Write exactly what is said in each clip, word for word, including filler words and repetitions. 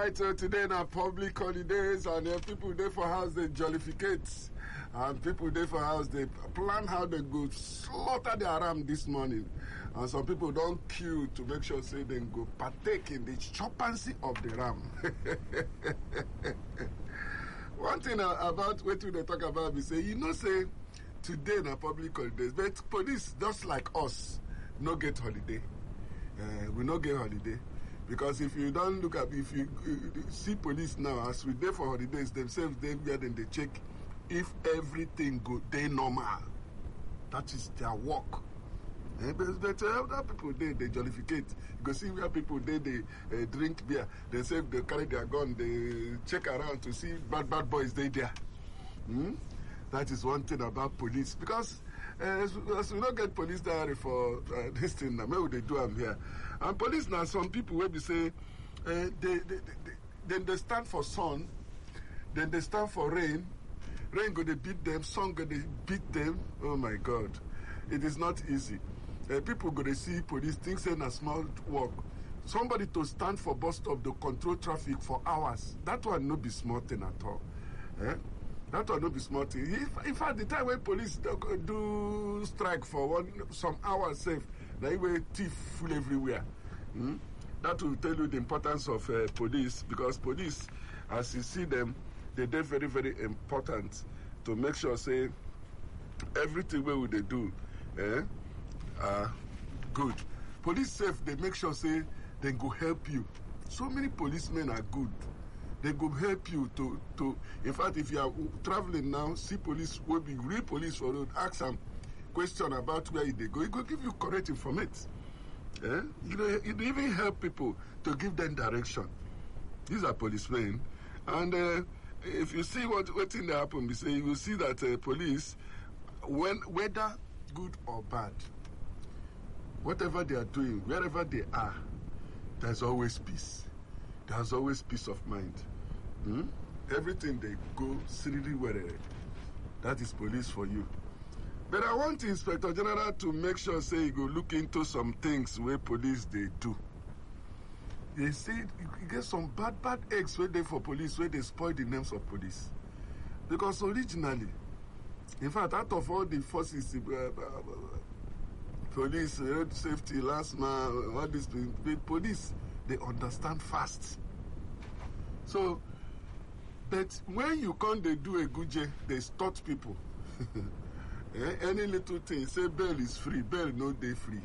right, uh, today na public holidays, and uh, people dey for house they jollificate, and people dey for house they plan how they go slaughter their ram this morning, and some people don't queue to make sure say they go partake in the choppancy of the ram. One thing uh, about what they talk about, we say, you know, say today na public holidays, but police just like us no get holiday. Uh, we no get holiday. Because if you don't look at, if you uh, see police now, as we there for holidays, themselves, they get and they check if everything go, they normal. That is their work. Eh, but but uh, other people, they, they jollificate. You go see where people, they, they uh, drink beer. They say they carry their gun, they check around to see bad, bad boys, they there. Hmm? That is one thing about police. Because uh, as, as we don't get police diary for uh, this thing, now, maybe they do them here. And police now, some people will be say, uh, they, they, they, they, then they stand for sun, then they stand for rain. Rain go they beat them, sun go they beat them. Oh my God, it is not easy. Uh, people go they see police, think say a small work. Somebody to stand for bus stop to control traffic for hours. That one no be small thing at all. Eh? That one no be small thing. If, in fact, the time when police do, do strike for one some hours safe, they will thief full everywhere. Mm? That will tell you the importance of uh, police, because police, as you see them, they are very, very important to make sure, say, everything what they do, eh, are good. Police safe, they make sure, say, they go help you. So many policemen are good. They go help you to, to in fact, if you are traveling now, see police, will be real police for road, ask them question about where they go, he will give you correct information. Eh? You know, it even help people to give them direction. These are policemen. And uh, if you see what, what thing that happen, we say, you will see that uh, police, when whether good or bad, whatever they are doing, wherever they are, there's always peace. There's always peace of mind. Hmm? Everything they go, really well. That is police for you. But I want Inspector General to make sure, say, he go look into some things where police they do. They say you get some bad, bad eggs where they for police, where they spoil the names of police. Because originally, in fact, out of all the forces, uh, uh, police, road safety, last mile, all these things, the police, they understand fast. So, but when you come, they do a good job, they start people. Eh? Any little thing, say bail is free, bail no day free.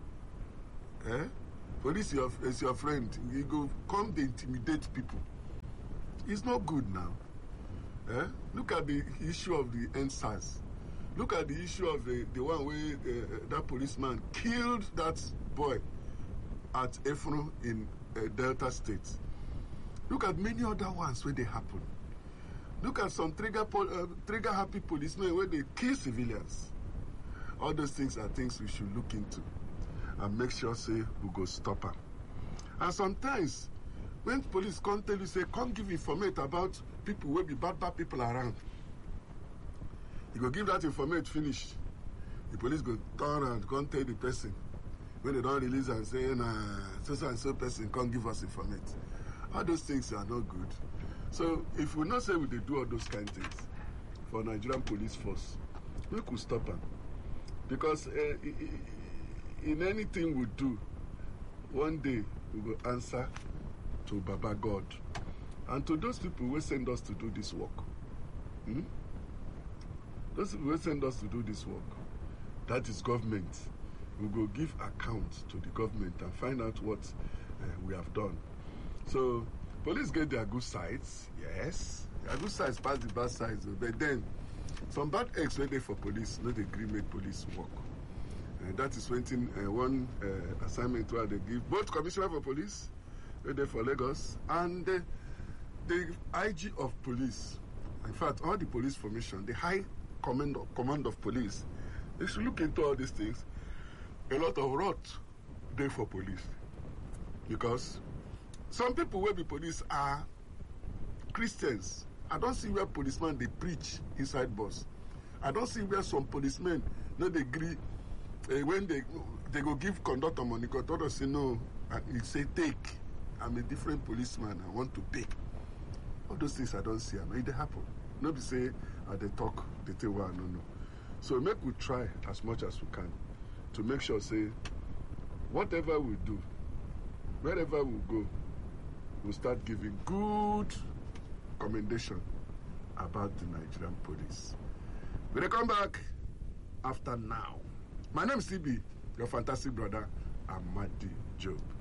Eh? Police your, is your friend, you go come to intimidate people. It's not good now. Eh? Look at the issue of the N S A S. Look at the issue of the, the one where uh, that policeman killed that boy at Efron in uh, Delta State. Look at many other ones where they happen. Look at some trigger pol uh, trigger happy policemen where they kill civilians. All those things are things we should look into and make sure, say, we go stop them. And sometimes, when police come tell you, say, come give information about people who will be bad, bad people around, you go give that information, finish. The police go turn around, come tell the person. When they don't release and say, nah, so and so person can't give us information. All those things are not good. So, if we not say we do all those kind of things for Nigerian police force, we could stop them. Because uh, in anything we do, one day we will answer to Baba God. And to those people who send us to do this work. Hmm? Those people who send us to do this work, that is government. We will give account to the government and find out what uh, we have done. So, police get their good sides, yes. Their good sides pass the bad sides, but then some bad eggs were there for police, not the agree make police work. And that is when thing, uh, one uh, assignment where they give both commissioner for police, were there for Lagos, and uh, the I G of police. In fact, all the police formation, the high command of, command of police, they should look into all these things. A lot of rot there for police, because some people who be police are Christians. I don't see where policemen they preach inside bus. I don't see where some policemen no they agree uh, when they they go give conductor money. Conductor say no, and he say take, I'm a different policeman, I want to pay. All those things I don't see, I mean, they happen. Nobody say, uh, they talk, they tell one, no, no. So make we try as much as we can to make sure, say, whatever we do, wherever we go, we'll start giving good commendation about the Nigerian police. We'll come back after now. My name is C B, your fantastic brother, Amadi Job.